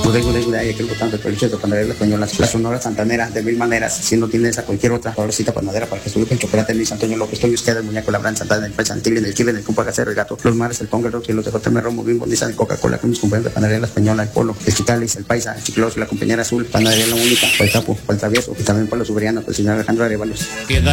Que el botán de peluche de panadería española, la sonora santanera, de mil maneras, si no tienes a cualquier otra pobrecita panadera para Jesús, el chocolate, Luis Antonio López, Toño Usted, el muñeco, la Bran Santana, el Pachantil, el Chile, el Compa Gacero, el Gato, los Mares, el Ponga, el Rocky, los de JM Romo, Bimbo, Nissan, el Coca-Cola, con mis compañeros de panadería la española, el Polo, el Chitalis, el Paisa, el Chicloso, la compañera azul, panadería la única, el Capo, el Travieso, y también Pablo Suberiano, el señor Alejandro Arevalos.